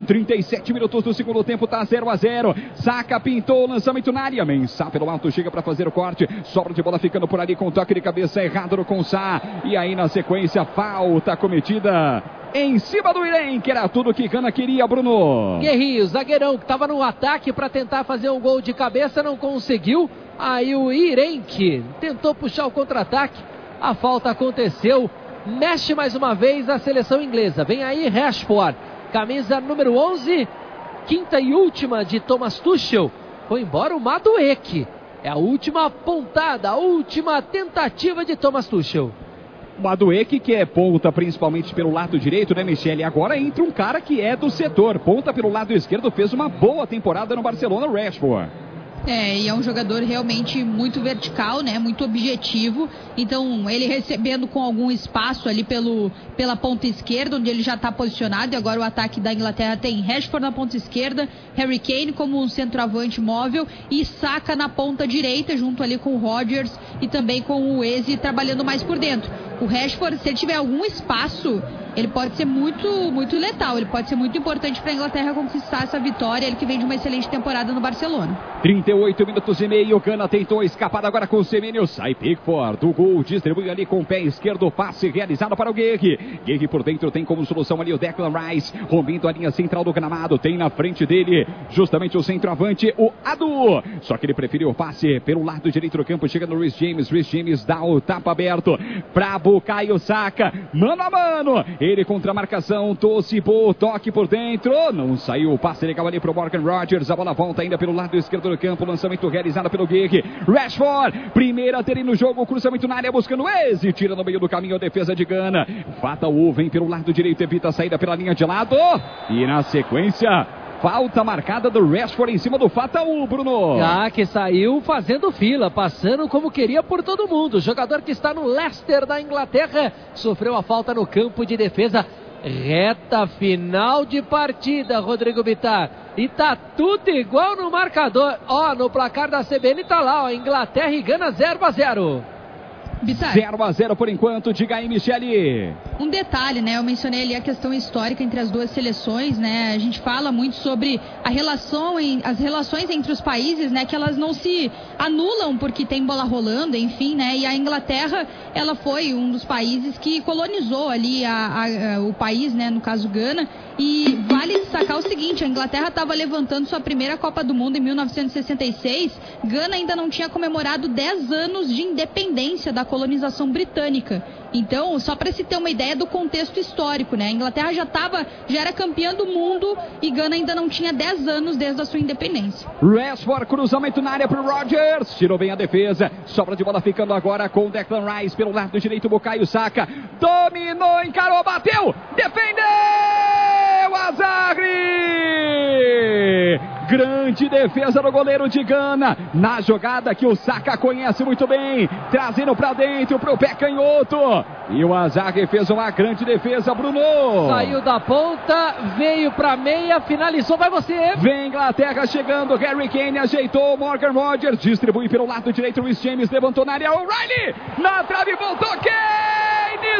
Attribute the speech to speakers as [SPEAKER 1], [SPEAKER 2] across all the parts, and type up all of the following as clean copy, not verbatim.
[SPEAKER 1] 37 minutos do segundo tempo, tá 0-0. Saka pintou o lançamento na área. Mensah pelo alto, chega para fazer o corte. Sobra de bola ficando por ali com toque de cabeça errado no Konsa. E aí na sequência, falta cometida em cima do Irem, que era tudo que Gana queria, Bruno.
[SPEAKER 2] Guerrinho, zagueirão que estava no ataque para tentar fazer um gol de cabeça, não conseguiu. Aí o Irem que tentou puxar o contra-ataque. A falta aconteceu. Mexe mais uma vez a seleção inglesa. Vem aí Rashford. Camisa número 11, quinta e última de Thomas Tuchel. Foi embora o Madueke. É a última pontada, a última tentativa de Thomas Tuchel.
[SPEAKER 1] Madueke, que é ponta principalmente pelo lado direito, né, Michele? Agora entra um cara que é do setor. Ponta pelo lado esquerdo, fez uma boa temporada no Barcelona, Rashford.
[SPEAKER 3] E é um jogador realmente muito vertical, né? Muito objetivo. Então, ele recebendo com algum espaço ali pela ponta esquerda, onde ele já está posicionado. E agora o ataque da Inglaterra tem Rashford na ponta esquerda, Harry Kane como um centroavante móvel e Saka na ponta direita, junto ali com o Rodgers e também com o Eze trabalhando mais por dentro. O Rashford, se ele tiver algum espaço, ele pode ser muito, muito letal. Ele pode ser muito importante para a Inglaterra conquistar essa vitória. Ele que vem de uma excelente temporada no Barcelona.
[SPEAKER 1] 38 minutos e meio. Gana tentou escapar agora com o Semenyo. Sai Pickford. O gol distribui ali com o pé esquerdo. Passe realizado para o Guerri. Guerri por dentro tem como solução ali o Declan Rice. Rompendo a linha central do gramado. Tem na frente dele justamente o centroavante, o Adu. Só que ele preferiu o passe pelo lado direito do campo. Chega no Reece James. Reece James dá o tapa aberto para Bukayo Saka. Mano a mano. Ele contra a marcação, Tossipo, toque por dentro, não saiu o passe legal ali para o Morgan Rodgers, a bola volta ainda pelo lado esquerdo do campo, lançamento realizado pelo Guerri, Rashford, primeira dele no jogo, cruzamento na área, buscando Eze, tira no meio do caminho a defesa de Gana, Fatawu vem pelo lado direito, evita a saída pela linha de lado, e na sequência, falta marcada do Rashford em cima do Fatawu, Bruno.
[SPEAKER 2] Que saiu fazendo fila, passando como queria por todo mundo. O jogador que está no Leicester da Inglaterra sofreu a falta no campo de defesa. Reta final de partida, Rodrigo Bittar. E tá tudo igual no marcador. No placar da CBN tá lá, Inglaterra e Gana 0-0.
[SPEAKER 1] 0-0 por enquanto, diga aí, Michele.
[SPEAKER 3] Um detalhe, né? Eu mencionei ali a questão histórica entre as duas seleções, né? A gente fala muito sobre as relações entre os países, né? Que elas não se anulam porque tem bola rolando, enfim, né? E a Inglaterra, ela foi um dos países que colonizou ali o país, né? No caso, Gana. E vale destacar o seguinte, a Inglaterra estava levantando sua primeira Copa do Mundo em 1966. Gana ainda não tinha comemorado 10 anos de independência da colonização britânica. Então, só para se ter uma ideia do contexto histórico, né? A Inglaterra já era campeã do mundo e Gana ainda não tinha 10 anos desde a sua independência.
[SPEAKER 1] Rashford, cruzamento na área para o Rodgers, tirou bem a defesa, sobra de bola ficando agora com o Declan Rice pelo lado direito, Bukayo Saka, dominou, encarou, bateu, defendeu, Azagri! Grande defesa do goleiro de Gana, na jogada que o Saka conhece muito bem, trazendo para dentro, para o pé canhoto, e o Azagri fez uma grande defesa, Bruno.
[SPEAKER 2] Saiu da ponta, veio para meia, finalizou, vai você.
[SPEAKER 1] Vem Inglaterra chegando, Harry Kane ajeitou, Morgan Rodgers, distribui pelo lado direito, Reece James levantou na área, O'Reilly, na trave, voltou, Kane,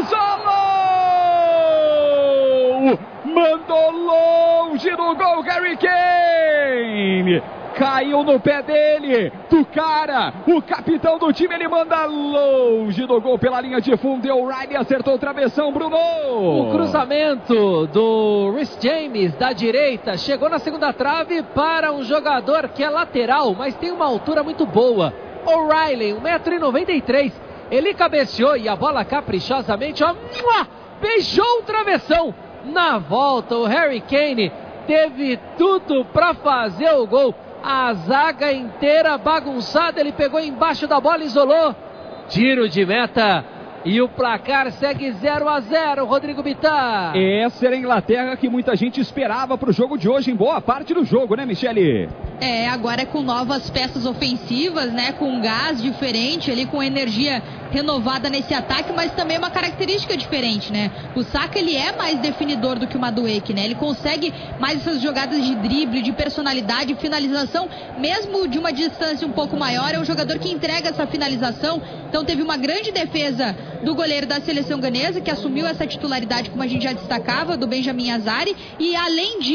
[SPEAKER 1] isolou! Mandou longe do gol, Harry Kane! Caiu no pé dele, do cara, o capitão do time, ele manda longe do gol pela linha de fundo, e o O'Reilly acertou o travessão, Bruno.
[SPEAKER 2] O cruzamento do Reece James da direita chegou na segunda trave para um jogador que é lateral, mas tem uma altura muito boa. O'Reilly, 1,93 m, ele cabeceou e a bola caprichosamente, beijou o travessão. Na volta, o Harry Kane teve tudo para fazer o gol. A zaga inteira bagunçada, ele pegou embaixo da bola, isolou. Tiro de meta e o placar segue 0-0, Rodrigo Bittar.
[SPEAKER 1] Essa era a Inglaterra que muita gente esperava para o jogo de hoje, em boa parte do jogo, né, Michele?
[SPEAKER 3] Agora é com novas peças ofensivas, né? Com gás diferente, ali com energia renovada nesse ataque, mas também uma característica diferente, né? O Saka, ele é mais definidor do que o Madueke, né? Ele consegue mais essas jogadas de drible, de personalidade, finalização, mesmo de uma distância um pouco maior, é um jogador que entrega essa finalização. Então teve uma grande defesa do goleiro da seleção ganesa, que assumiu essa titularidade, como a gente já destacava, do Benjamin Azari, e além disso,